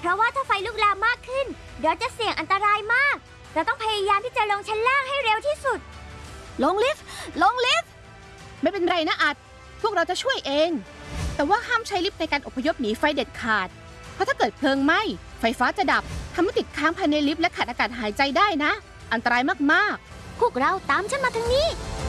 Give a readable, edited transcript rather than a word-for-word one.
เพราะว่าถ้าไฟลุกลามมากขึ้นเราจะเสี่ยงอันตรายมากเราต้องพยายามที่จะลงชั้นล่างให้เร็วที่สุดลงลิฟต์ไม่เป็นไรนะอัดพวกเราจะช่วยเองแต่ว่าห้ามใช้ลิฟต์ในการอพยพหนีไฟเด็ดขาดเพราะถ้าเกิดเพลิงไหม้ไฟฟ้าจะดับทำให้ติดค้างภายในลิฟต์และขาดอากาศหายใจได้นะอันตรายมากพวกเราตามฉันมาทางนี้